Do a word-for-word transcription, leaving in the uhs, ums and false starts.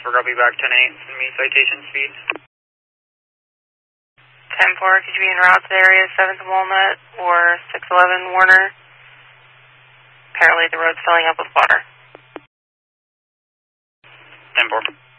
We're going to be back ten eight, send me citation speeds. ten four, could you be en route to area seventh Walnut or six eleven Warner? Apparently the road's filling up with water. ten four.